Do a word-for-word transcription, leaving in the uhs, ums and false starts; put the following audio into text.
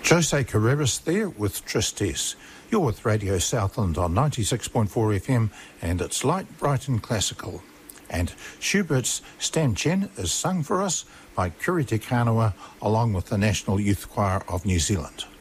Jose Carreras there with Tristes. You're with Radio Southland on ninety-six point four F M, and it's light, bright and classical. And Schubert's Stan Chen is sung for us by Kuri Te Kanawa along with the National Youth Choir of New Zealand.